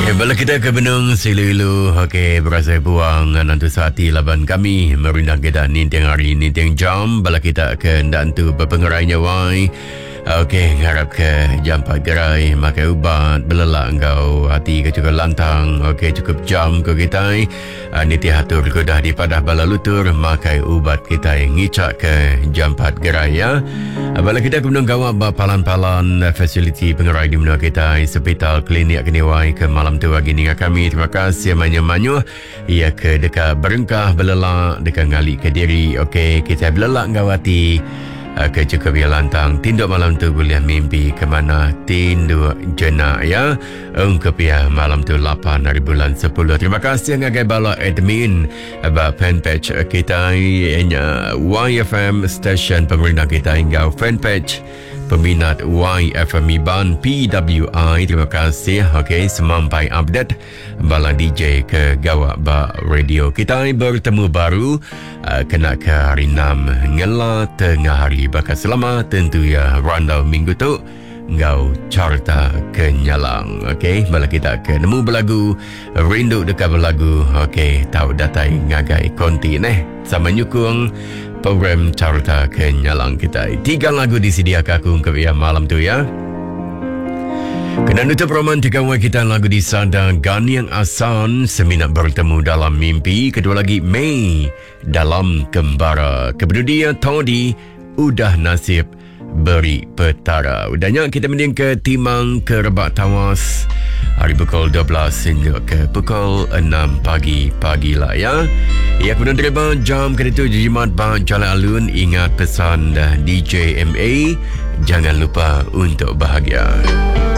Bala kita ke Benung Silu-ilu. Okey, berasa buang nantu saati laban kami merindang kita ninteng hari ninteng jam. Bala kita ke nantu berpengerai nyawai. Okey, harap ke jam 4 gerai makai ubat belelak engkau hati ke cukup lantang. Okey, cukup jam ke kita niti hatur ke dah di padah bala lutur makai ubat kita ngicak ke jam 4 gerai ya. Bala kita ke Benung gawat palan-palan fasiliti pengerai di menua kita hospital klinik keniwai ke malam tu bagi dengan kami. Terima kasih manyu-manyu ia ke dekat berengkah belelak dekat ngali ke diri. Okey, kita belelak ngawati ke cukup ya lantang tinduk malam tu boleh mimpi ke mana tinduk jenak ya ungkap ya malam tu 8 hari bulan 10. Terima kasih ngagai bala admin fanpage kita YFM station pemerintah kita hingga fanpage peminat YFM Iban PWI. Terima kasih. Okey, semampai update bala DJ ke gawak ba radio kita bertemu baru kena ke hari 6 ngela tengah hari bakal selamat tentu ya randau minggu tu ngau carta kenyalang. Okey, bala kita ke nemu belagu rindu dekat belagu. Okey, tahu datai ngagai konti sama nyukung program carta kenyalang kita. 3 lagu disediakan aku ke malam tu ya. Kena nutup romantika kita lagu di Sada Ganiang Asan Seminat Bertemu Dalam Mimpi. Kedua lagi Mei Dalam Kembara. Kedua dia Todi Udah Nasib Beri Petara. Udahnya kita mending ke Timang ke Rebak Tawas hari pukul 12 hingga ke pukul 6 pagi lah ya. Ya, kemudian terima jam ke itu Jimat Bang Jalan Alun. Ingat pesan DJ MA, jangan lupa untuk bahagia.